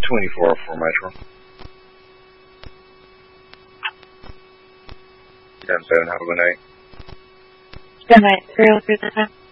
2404 Metro. 10-7, have a good night. Good night. 303 this time.